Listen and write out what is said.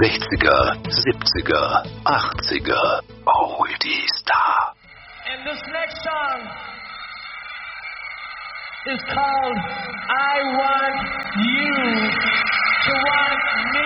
60er, 70er, 80er, Oldies da. And this next song is called I Want You to Want Me.